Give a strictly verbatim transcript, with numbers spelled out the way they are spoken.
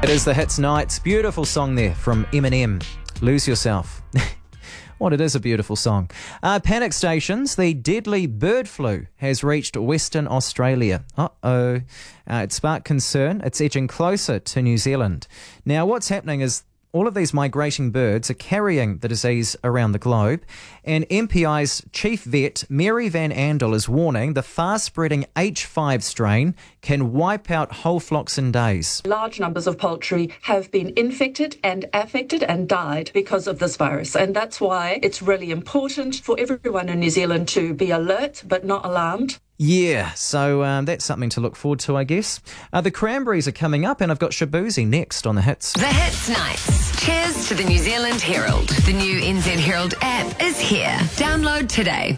It is the Hits Nights. Beautiful song there from Eminem. Lose Yourself. What, it is a beautiful song. Uh, panic stations. The deadly bird flu has reached Western Australia. Uh-oh. Uh, it sparked concern. It's edging closer to New Zealand. Now, what's happening is all of these migrating birds are carrying the disease around the globe, and M P I's chief vet, Mary Van Andel, is warning the fast-spreading H five strain can wipe out whole flocks in days. Large numbers of poultry have been infected and affected and died because of this virus, and that's why it's really important for everyone in New Zealand to be alert but not alarmed. Yeah, so um, that's something to look forward to, I guess. Uh, the Cranberries are coming up, and I've got Shabuzi next on The Hits. The Hits Nights. Cheers to the New Zealand Herald. The new N Z Herald app is here. Download today.